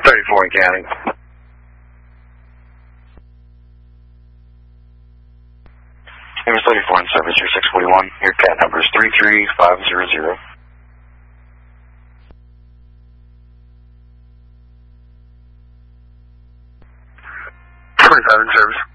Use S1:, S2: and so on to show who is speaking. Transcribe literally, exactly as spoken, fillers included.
S1: thirty-four and counting. It was thirty-four and service, your six forty-one. Your cat number is three three five zero zero. forty-five in service.